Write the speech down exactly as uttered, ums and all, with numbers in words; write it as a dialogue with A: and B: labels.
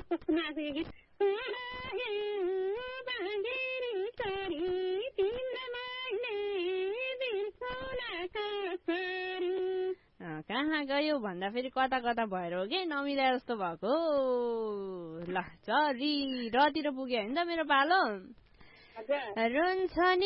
A: कहाँ गयो भन्दा फेरि कता कता भएर हो कि नमिले जस्तो भएको ल झरी रतिर पुग्यो नि त मेरो पालो रुन्छ नि